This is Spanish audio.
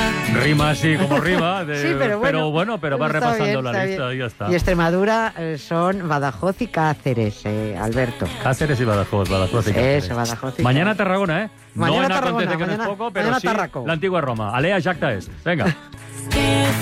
Rima así como rima, Sí, pero bueno, pero va está repasando bien, la está lista bien. y ya está. Y Extremadura son Badajoz y Cáceres, Alberto. Cáceres y Badajoz y Cáceres. Eso, Badajoz y Mañana Cáceres. Tarragona, ¿eh? Mañana no en Tarragona, Acontece que no es mañana- poco, pero mañana sí Tarraco. la antigua Roma. Alea Jacta es. Venga.